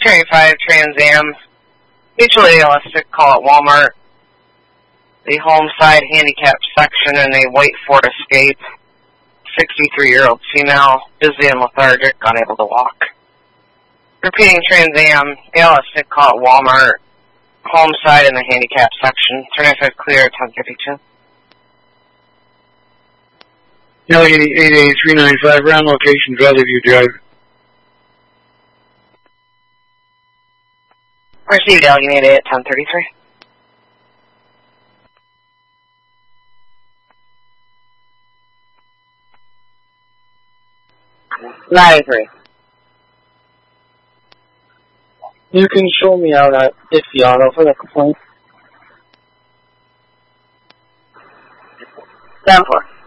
Carry 5 Trans Am. Mutual ALS call at Walmart. The home side handicap section in a white Ford Escape. 63-year-old female, dizzy and lethargic, unable to walk. Repeating Trans Am, ALS call at Walmart. Home side in the handicap section. Turn F5 clear at 1052. Alien 88395, round location, Valley View Drive. Received Alien 88 at 1033. You can show me out at Dixie Auto for the complaint. 7-4.